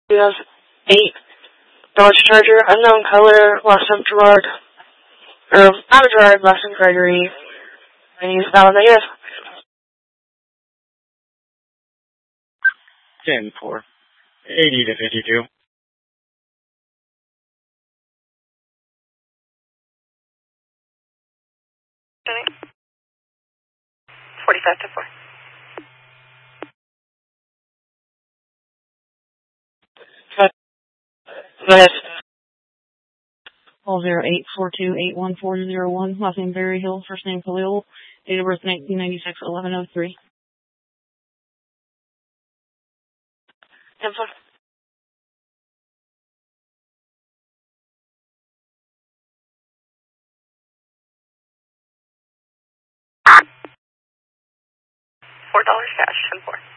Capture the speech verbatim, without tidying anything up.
two thousand eight Dodge Charger, unknown color, last name Gerard, or not a Gerard, last name Gregory, and he's not on the U S ten four, eighty to fifty-two. forty-five to four. Yes. Call zero eight four two eight one four zero one. Last name Barry Hill. First name Khalil. Date of birth nineteen ninety-six, eleven oh three. ten four. Four dollars cash, ten four.